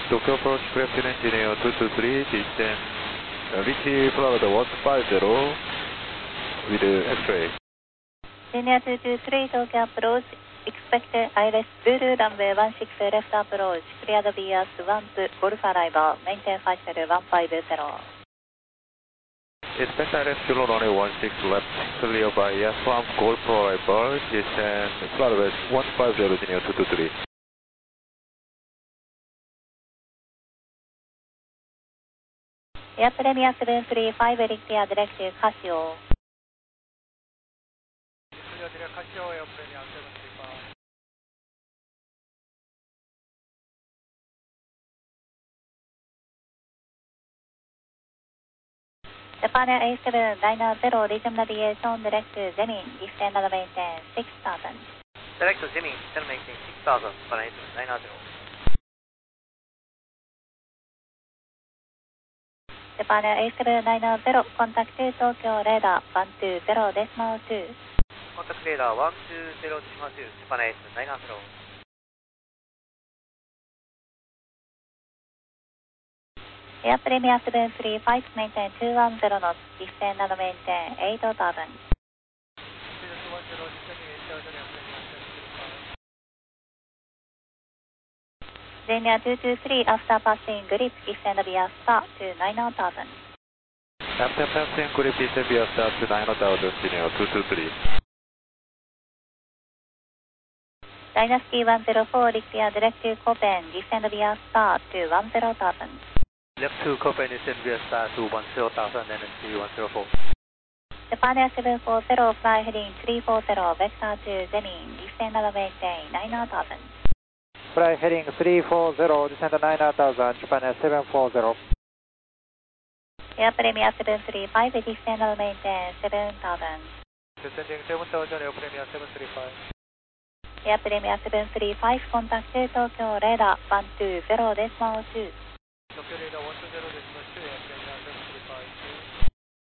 Tokyo approach craft engineer 223, descend Richie Florida 150 with X-ray. Linear 223, Tokyo approach, expected ILS Zulu, runway 16 left approach, cleared BS 1 to Golf arrival, maintain flight level 150. Expect ILS Zulu, runway 16 left, clear by S1 Golf arrival, descend Florida 150, Linear 223. Air Premier 735, Electia directive Casio. Casio, Air Premier 735. Japan A790, regional aviation, direct to Zemin, descend and maintain 6000. Direct to Zemin, descend and maintain 6000, Japan A790. Japan A790, contact to Tokyo radar 120.2. Contact radar 120.2, Japan A790. Air Premier 735, maintain 210 knots, descend and maintain 8000. Linear 223, after passing grip, descend via star to 9000. After passing grip, descend via star to 9000, Linear 223. Dynasty 104, Linear direct to Copen, descend via star to 10,000. Left to Copen, descend via star to 10,000, Dynasty 104. Japan Air 740, fly heading 340, vector to Zemin, descend and maintain 9000. Fly heading 340, descend 9000, Japan Air 740. Air Premier 735, descend and maintain 7000. Descending 7000, Air Premier 735. Air Premier 735, contact to Tokyo radar 120.2. Tokyo radar 120.